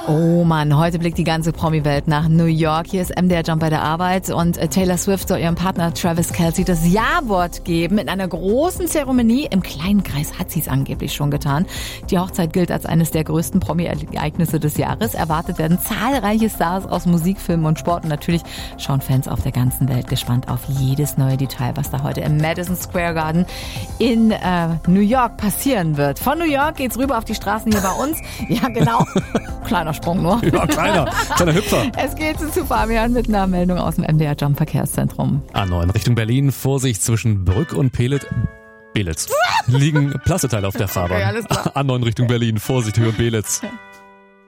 Oh Mann, heute blickt die ganze Promi-Welt nach New York. Hier ist MDR Jump bei der Arbeit und Taylor Swift soll ihrem Partner Travis Kelce das Ja-Wort geben. In einer großen Zeremonie. Im kleinen Kreis hat sie es angeblich schon getan. Die Hochzeit gilt als eines der größten Promi-Ereignisse des Jahres. Erwartet werden zahlreiche Stars aus Musik, Film und Sport. Und natürlich schauen Fans auf der ganzen Welt gespannt auf jedes neue Detail, was da heute im Madison Square Garden in New York passieren wird. Von New York geht's rüber auf die Straßen hier bei uns. Ja, genau. Kleiner Sprung nur. Ja, kleiner Hüpfer. Es geht zu Fabian mit einer Meldung aus dem MDR Jump Verkehrszentrum. A9 Richtung Berlin. Vorsicht zwischen Brück und Belitz. Liegen Plastikteile auf der Fahrbahn. Okay, alles klar. A9 Richtung Berlin. Vorsicht Höhe Belitz.